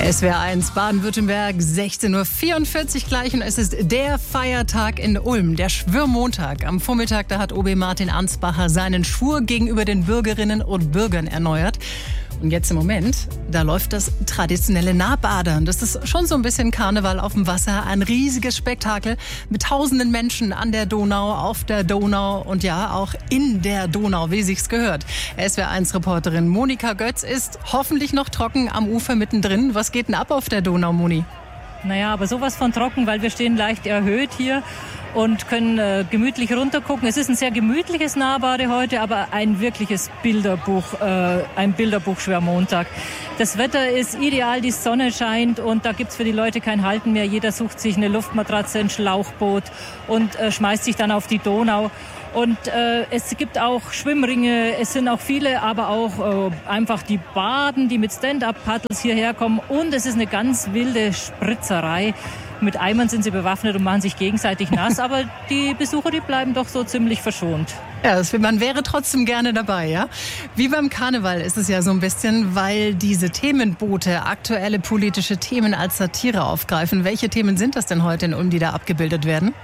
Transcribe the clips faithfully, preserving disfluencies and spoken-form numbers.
S W R eins Baden-Württemberg, sechzehn Uhr vierundvierzig gleich und es ist der Feiertag in Ulm, der Schwörmontag. Am Vormittag, da hat O B Martin Ansbacher seinen Schwur gegenüber den Bürgerinnen und Bürgern erneuert. Und jetzt im Moment, da läuft das traditionelle Nahbadern. Das ist schon so ein bisschen Karneval auf dem Wasser. Ein riesiges Spektakel mit tausenden Menschen an der Donau, auf der Donau und ja, auch in der Donau, wie sich's gehört. S W R eins Reporterin Monika Götz ist hoffentlich noch trocken am Ufer mittendrin. Was geht denn ab auf der Donau, Moni? Naja, aber sowas von trocken, weil wir stehen leicht erhöht hier und können äh, gemütlich runtergucken. Es ist ein sehr gemütliches Nahbade heute, aber ein wirkliches Bilderbuch, äh, ein Bilderbuch-Schwörmontag. Das Wetter ist ideal, die Sonne scheint und da gibt's für die Leute kein Halten mehr. Jeder sucht sich eine Luftmatratze, ein Schlauchboot und äh, schmeißt sich dann auf die Donau. Und äh, es gibt auch Schwimmringe, es sind auch viele, aber auch äh, einfach die Baden, die mit Stand-up-Paddles hierher kommen. Und es ist eine ganz wilde Spritzerei. Mit Eimern sind sie bewaffnet und machen sich gegenseitig nass. Aber die Besucher, die bleiben doch so ziemlich verschont. Ja, das, man wäre trotzdem gerne dabei, ja. Wie beim Karneval ist es ja so ein bisschen, weil diese Themenboote aktuelle politische Themen als Satire aufgreifen. Welche Themen sind das denn heute in Ulm, die da abgebildet werden?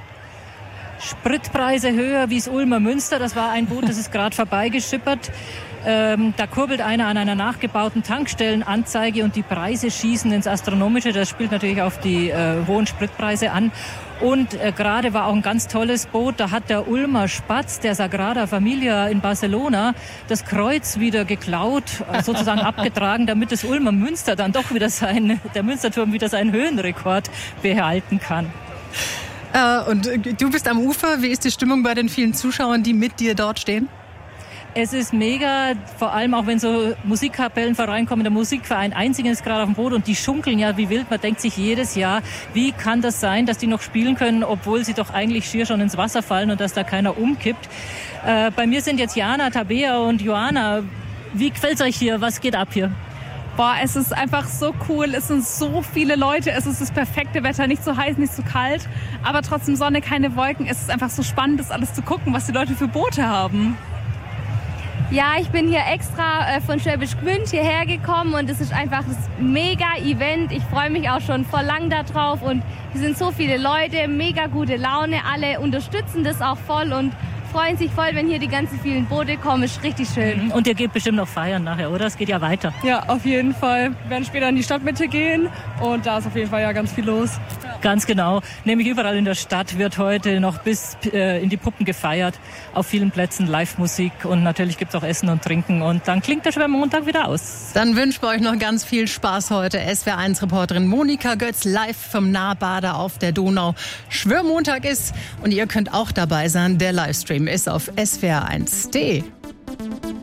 Spritpreise höher wie das Ulmer Münster. Das war ein Boot, das ist gerade vorbeigeschippert. Ähm, da kurbelt einer an einer nachgebauten Tankstellenanzeige und die Preise schießen ins Astronomische. Das spielt natürlich auf die äh, hohen Spritpreise an. Und äh, gerade war auch ein ganz tolles Boot. Da hat der Ulmer Spatz, der Sagrada Familia in Barcelona, das Kreuz wieder geklaut, äh, sozusagen abgetragen, damit das Ulmer Münster dann doch wieder sein, der Münsterturm wieder seinen Höhenrekord behalten kann. Äh, und du bist am Ufer. Wie ist die Stimmung bei den vielen Zuschauern, die mit dir dort stehen? Es ist mega, vor allem auch wenn so Musikkapellen voreinkommen. Der Musikverein Einzigen ist gerade auf dem Boot und die schunkeln ja wie wild. Man denkt sich jedes Jahr, wie kann das sein, dass die noch spielen können, obwohl sie doch eigentlich schier schon ins Wasser fallen und dass da keiner umkippt. Äh, bei mir sind jetzt Jana, Tabea und Johanna. Wie gefällt's euch hier? Was geht ab hier? Boah, es ist einfach so cool, es sind so viele Leute, es ist das perfekte Wetter, nicht zu heiß, nicht zu kalt, aber trotzdem Sonne, keine Wolken. Es ist einfach so spannend, das alles zu gucken, was die Leute für Boote haben. Ja, ich bin hier extra äh, von Schwäbisch Gmünd hierher gekommen und es ist einfach das Mega-Event. Ich freue mich auch schon vor lang da drauf und hier sind so viele Leute, mega gute Laune, alle unterstützen das auch voll und freuen sich voll, wenn hier die ganzen vielen Boote kommen. Ist richtig schön. Und ihr geht bestimmt noch feiern nachher, oder? Es geht ja weiter. Ja, auf jeden Fall. Wir werden später in die Stadtmitte gehen und da ist auf jeden Fall ja ganz viel los. Ganz genau. Nämlich überall in der Stadt wird heute noch bis äh, in die Puppen gefeiert. Auf vielen Plätzen Live-Musik und natürlich gibt es auch Essen und Trinken. Und dann klingt der Schwörmontag wieder aus. Dann wünschen wir euch noch ganz viel Spaß heute. S W R eins Reporterin Monika Götz live vom Nahbader auf der Donau. Schwörmontag ist und ihr könnt auch dabei sein. Der Livestream ist auf S W R eins punkt de.